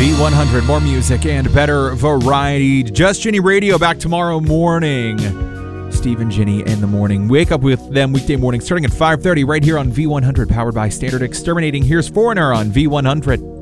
V100, more music and better variety. Just Ginny Radio back tomorrow morning. Steve and Ginny in the morning. Wake up with them weekday morning starting at 5:30 right here on V100, powered by Standard Exterminating. Here's Foreigner on V100.